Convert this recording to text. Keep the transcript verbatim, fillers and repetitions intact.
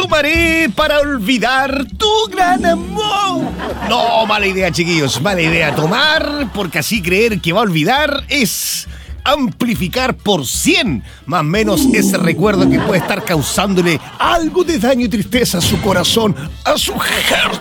tomaré para olvidar tu gran amor. No, mala idea, chiquillos, mala idea. Tomar, porque así creer que va a olvidar es amplificar por cien más o menos ese recuerdo que puede estar causándole algo de daño y tristeza a su corazón, a su heart.